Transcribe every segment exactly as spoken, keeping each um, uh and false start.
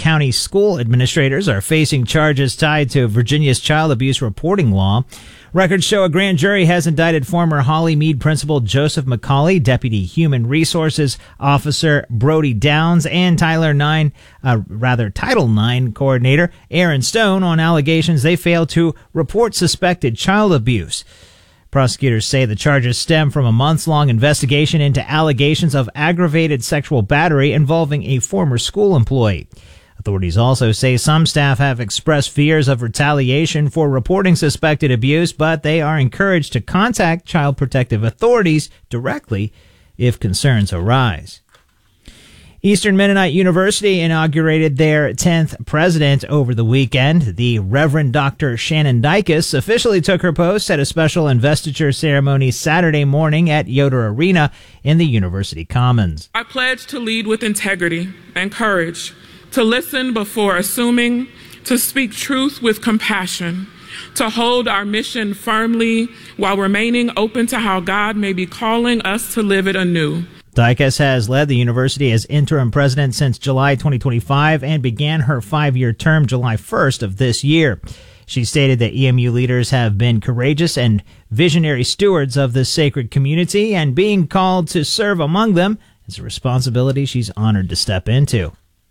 County school administrators are facing charges tied to Virginia's child abuse reporting law. Records show a grand jury has indicted former Holly Mead principal Joseph McCauley, Deputy Human Resources Officer Brody Downs, and Tyler Nine, uh, rather Title nine coordinator Aaron Stone on allegations they failed to report suspected child abuse. Prosecutors say the charges stem from a months-long investigation into allegations of aggravated sexual battery involving a former school employee. Authorities also say some staff have expressed fears of retaliation for reporting suspected abuse, but they are encouraged to contact Child Protective Authorities directly if concerns arise. Eastern Mennonite University inaugurated their tenth president over the weekend. The Reverend Doctor Shannon Dykes officially took her post at a special investiture ceremony Saturday morning at Yoder Arena in the University Commons. I pledge to lead with integrity and courage, to listen before assuming, to speak truth with compassion, to hold our mission firmly while remaining open to how God may be calling us to live it anew. Dykes has led the university as interim president since July twenty twenty-five and began her five-year term July first of this year. She stated that E M U leaders have been courageous and visionary stewards of this sacred community, and being called to serve among them is a responsibility she's honored to step into.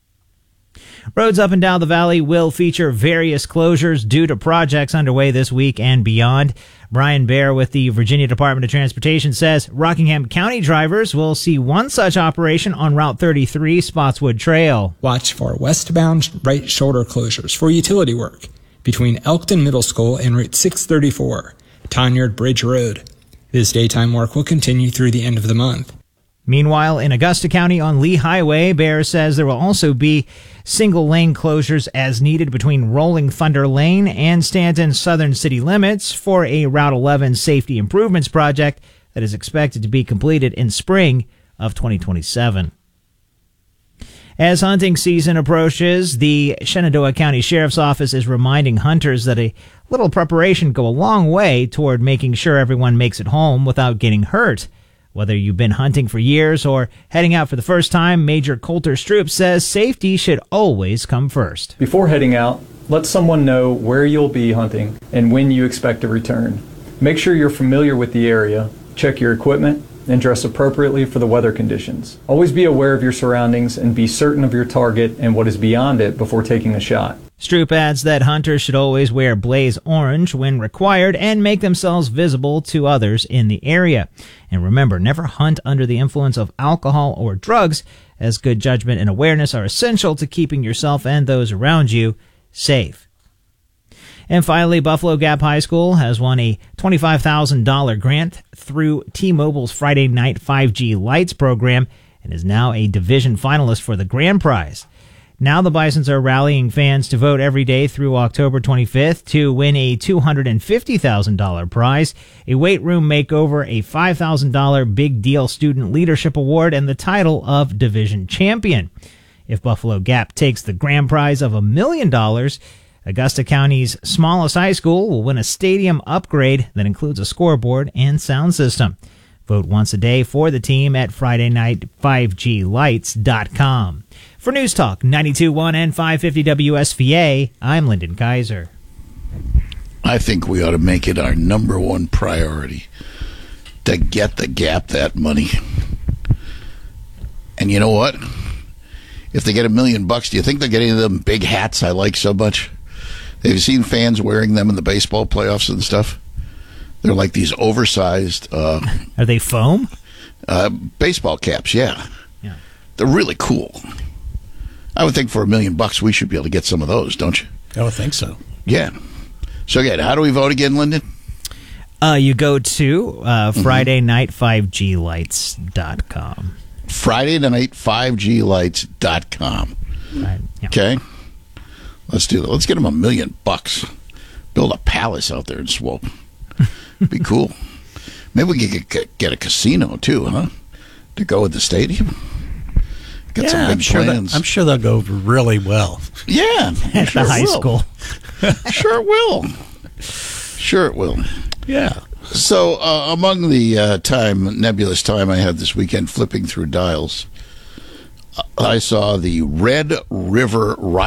Roads up and down the valley will feature various closures due to projects underway this week and beyond. Brian Baer with the Virginia Department of Transportation says Rockingham County drivers will see one such operation on Route thirty-three Spotswood Trail. Watch for westbound right shoulder closures for utility work between Elkton Middle School and Route six thirty-four, Tonyard Bridge Road. This daytime work will continue through the end of the month. Meanwhile, in Augusta County on Lee Highway, Baer says there will also be single-lane closures as needed between Rolling Thunder Lane and Stanton Southern City Limits for a Route eleven safety improvements project that is expected to be completed in spring of twenty twenty-seven. As hunting season approaches, the Shenandoah County Sheriff's Office is reminding hunters that a little preparation go a long way toward making sure everyone makes it home without getting hurt. Whether you've been hunting for years or heading out for the first time, Major Coulter Stroop says safety should always come first. Before heading out, let someone know where you'll be hunting and when you expect to return. Make sure you're familiar with the area, check your equipment, and dress appropriately for the weather conditions. Always be aware of your surroundings and be certain of your target and what is beyond it before taking a shot. Stroop adds that hunters should always wear blaze orange when required and make themselves visible to others in the area. And remember, never hunt under the influence of alcohol or drugs, as good judgment and awareness are essential to keeping yourself and those around you safe. And finally, Buffalo Gap High School has won a twenty-five thousand dollars grant through T-Mobile's Friday Night five G Lights program and is now a division finalist for the grand prize. Now the Bisons are rallying fans to vote every day through October twenty-fifth to win a two hundred fifty thousand dollars prize, a weight room makeover, a five thousand dollars Big Deal Student Leadership Award, and the title of Division Champion. If Buffalo Gap takes the grand prize of a million dollars, Augusta County's smallest high school will win a stadium upgrade that includes a scoreboard and sound system. Vote once a day for the team at Friday Night five G Lights dot com. For News Talk ninety-two point one and five fifty W S V A, I'm Lyndon Kaiser. I think we ought to make it our number one priority to get the Gap that money. And you know what? If they get a million bucks, do you think they'll get any of them big hats I like so much? Have you seen fans wearing them in the baseball playoffs and stuff? They're like these oversized... Uh, Are they foam? Uh, baseball caps, yeah. Yeah. They're really cool. I would think for a million bucks we should be able to get some of those, don't you? I would think so. Yeah. So again, how do we vote again, Lyndon? Uh, you go to uh, Friday Night five G Lights dot com. Friday Night five G Lights dot com. Right, yeah. Okay. Let's do that. Let's get them a million bucks. Build a palace out there in Swope. Be cool. Maybe we could get, get a casino too, huh? To go with the stadium. Got yeah, some big I'm sure plans. That, I'm sure they'll go really well. Yeah, at sure the high will. school. Sure it will. Sure it will. Yeah. So uh, among the uh, time, nebulous time I had this weekend flipping through dials, I saw the Red River